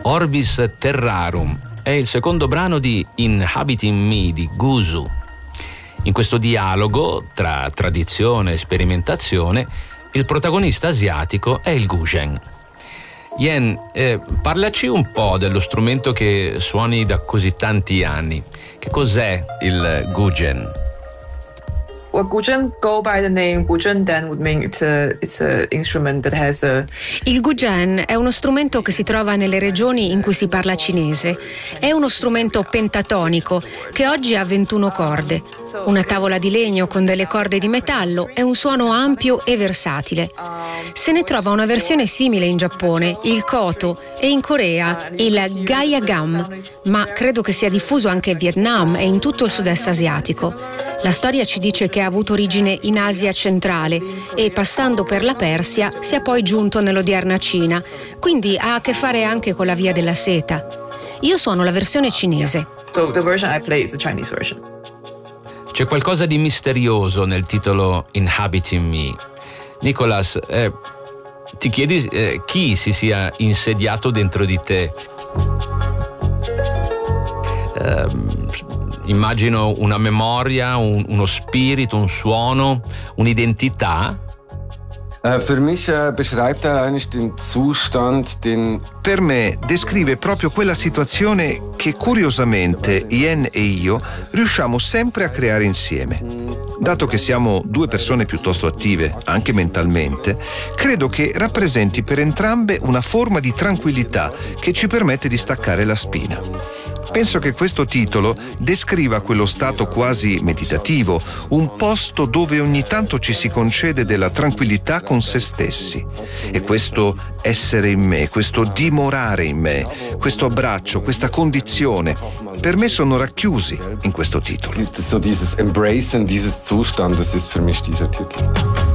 Orbis Terrarum è il secondo brano di Inhabiting Me di Guzu. In questo dialogo tra tradizione e sperimentazione, il protagonista asiatico è il guzheng. Yen, parlaci un po' dello strumento che suoni da così tanti anni. Che cos'è il guzheng? Well, guzheng go by the name guzheng dan would mean it's a instrument that has a. Il guzheng è uno strumento che si trova nelle regioni in cui si parla cinese. È uno strumento pentatonico che oggi ha 21 corde. Una tavola di legno con delle corde di metallo è un suono ampio e versatile. Se ne trova una versione simile in Giappone, il koto, e in Corea il gayagam, ma credo che sia diffuso anche in Vietnam e in tutto il sud-est asiatico. La storia ci dice che ha avuto origine in Asia centrale e passando per la Persia sia poi giunto nell'odierna Cina, quindi ha a che fare anche con la via della seta. Io suono la versione cinese. So the version I play is the Chinese version. C'è qualcosa di misterioso nel titolo Inhabiting Me. Nicolas, ti chiedi chi si sia insediato dentro di te? Immagino una memoria, uno spirito, un suono, un'identità. Per me descrive proprio quella situazione che curiosamente Yen e io riusciamo sempre a creare insieme. Dato che siamo due persone piuttosto attive, anche mentalmente, credo che rappresenti per entrambe una forma di tranquillità che ci permette di staccare la spina. Penso che questo titolo descriva quello stato quasi meditativo, un posto dove ogni tanto ci si concede della tranquillità con se stessi. E questo essere in me, questo dimorare in me, questo abbraccio, questa condizione, per me sono racchiusi in questo titolo. So dieses Embracen dieses Zustandes ist für mich dieser Titel.